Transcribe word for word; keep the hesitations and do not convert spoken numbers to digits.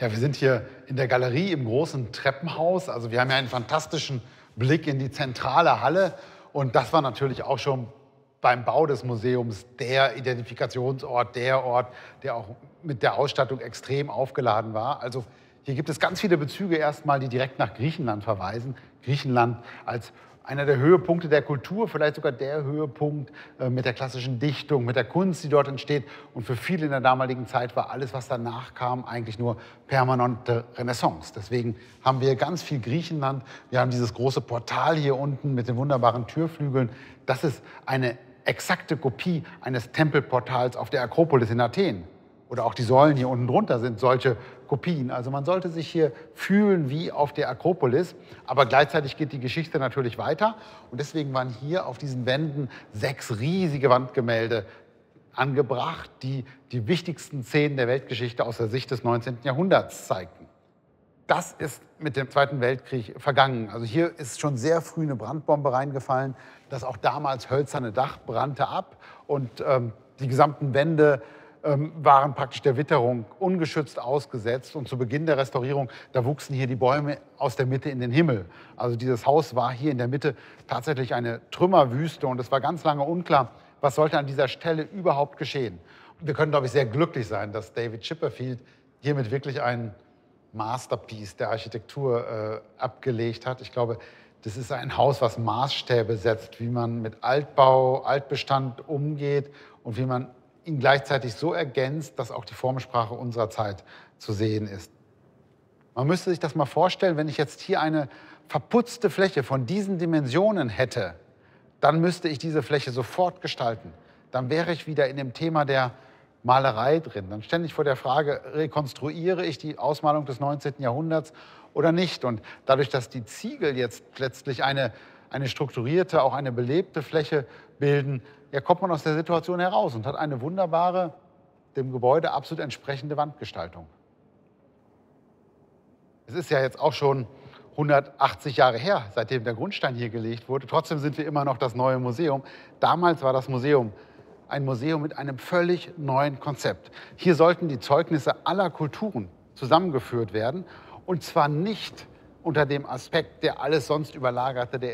Ja, wir sind hier in der Galerie im großen Treppenhaus. Also wir haben ja einen fantastischen Blick in die zentrale Halle. Und das war natürlich auch schon beim Bau des Museums der Identifikationsort, der Ort, der auch mit der Ausstattung extrem aufgeladen war. Also hier gibt es ganz viele Bezüge erstmal, die direkt nach Griechenland verweisen. Griechenland als einer der Höhepunkte der Kultur, vielleicht sogar der Höhepunkt äh, mit der klassischen Dichtung, mit der Kunst, die dort entsteht. Und für viele in der damaligen Zeit war alles, was danach kam, eigentlich nur permanente Renaissance. Deswegen haben wir ganz viel Griechenland. Wir haben dieses große Portal hier unten mit den wunderbaren Türflügeln. Das ist eine exakte Kopie eines Tempelportals auf der Akropolis in Athen. Oder auch die Säulen hier unten drunter sind solche Kopien. Also man sollte sich hier fühlen wie auf der Akropolis. Aber gleichzeitig geht die Geschichte natürlich weiter. Und deswegen waren hier auf diesen Wänden sechs riesige Wandgemälde angebracht, die die wichtigsten Szenen der Weltgeschichte aus der Sicht des neunzehnten Jahrhunderts zeigten. Das ist mit dem Zweiten Weltkrieg vergangen. Also hier ist schon sehr früh eine Brandbombe reingefallen. Das auch damals hölzerne Dach brannte ab. Und ähm, die gesamten Wände ähm, waren praktisch der Witterung ungeschützt ausgesetzt. Und zu Beginn der Restaurierung, da wuchsen hier die Bäume aus der Mitte in den Himmel. Also dieses Haus war hier in der Mitte tatsächlich eine Trümmerwüste. Und es war ganz lange unklar, was sollte an dieser Stelle überhaupt geschehen. Und wir können, glaube ich, sehr glücklich sein, dass David Chipperfield hiermit wirklich einen Masterpiece der Architektur äh, abgelegt hat. Ich glaube, das ist ein Haus, was Maßstäbe setzt, wie man mit Altbau, Altbestand umgeht und wie man ihn gleichzeitig so ergänzt, dass auch die Formensprache unserer Zeit zu sehen ist. Man müsste sich das mal vorstellen, wenn ich jetzt hier eine verputzte Fläche von diesen Dimensionen hätte, dann müsste ich diese Fläche sofort gestalten. Dann wäre ich wieder in dem Thema der Malerei drin. Dann ständig vor der Frage, rekonstruiere ich die Ausmalung des neunzehnten Jahrhunderts oder nicht? Und dadurch, dass die Ziegel jetzt letztlich eine, eine strukturierte, auch eine belebte Fläche bilden, ja, kommt man aus der Situation heraus und hat eine wunderbare, dem Gebäude absolut entsprechende Wandgestaltung. Es ist ja jetzt auch schon hundertachtzig Jahre her, seitdem der Grundstein hier gelegt wurde. Trotzdem sind wir immer noch das neue Museum. Damals war das Museum ein Museum mit einem völlig neuen Konzept. Hier sollten die Zeugnisse aller Kulturen zusammengeführt werden, und zwar nicht unter dem Aspekt, der alles sonst überlagerte, der